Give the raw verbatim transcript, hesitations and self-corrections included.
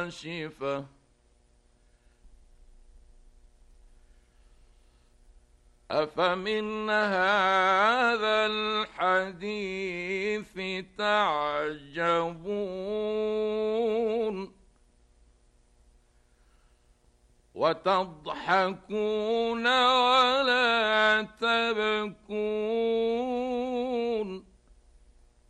كاشفة أفمن هذا الحديث تعجبون وتضحكون ولا تبكون